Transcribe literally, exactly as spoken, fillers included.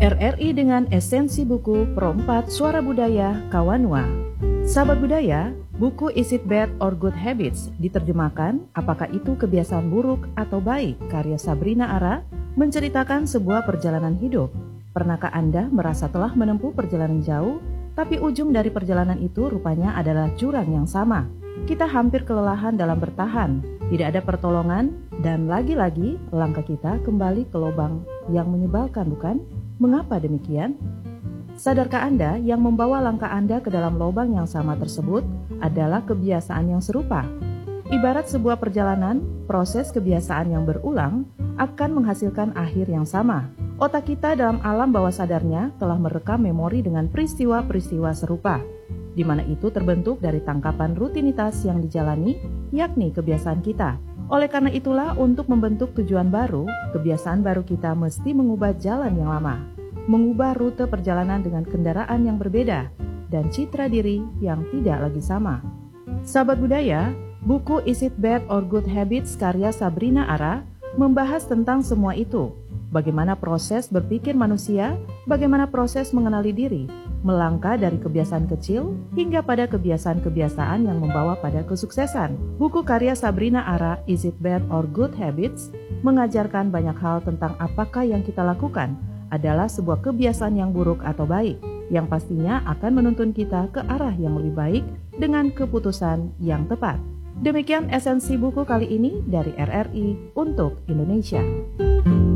R R I dengan esensi buku Perompat Suara Budaya Kawanua. Sahabat budaya, buku Is It Bad or Good Habits diterjemahkan Apakah Itu Kebiasaan Buruk atau Baik karya Sabrina Ara menceritakan sebuah perjalanan hidup. Pernahkah Anda merasa telah menempuh perjalanan jauh, tapi ujung dari perjalanan itu rupanya adalah jurang yang sama? Kita hampir kelelahan dalam bertahan, tidak ada pertolongan, dan lagi-lagi langkah kita kembali ke lubang yang menyebalkan, bukan? Mengapa demikian? Sadarkah Anda yang membawa langkah Anda ke dalam lubang yang sama tersebut adalah kebiasaan yang serupa? Ibarat sebuah perjalanan, proses kebiasaan yang berulang akan menghasilkan akhir yang sama. Otak kita dalam alam bawah sadarnya telah merekam memori dengan peristiwa-peristiwa serupa, di mana itu terbentuk dari tangkapan rutinitas yang dijalani, yakni kebiasaan kita. Oleh karena itulah, untuk membentuk tujuan baru, kebiasaan baru kita mesti mengubah jalan yang lama, mengubah rute perjalanan dengan kendaraan yang berbeda, dan citra diri yang tidak lagi sama. Sahabat budaya, buku Is It Bad or Good Habits karya Sabrina Ara membahas tentang semua itu. Bagaimana proses berpikir manusia, bagaimana proses mengenali diri, melangkah dari kebiasaan kecil hingga pada kebiasaan-kebiasaan yang membawa pada kesuksesan. Buku karya Sabrina Ara, Is It Bad or Good Habits, mengajarkan banyak hal tentang apakah yang kita lakukan adalah sebuah kebiasaan yang buruk atau baik, yang pastinya akan menuntun kita ke arah yang lebih baik dengan keputusan yang tepat. Demikian esensi buku kali ini dari R R I untuk Indonesia.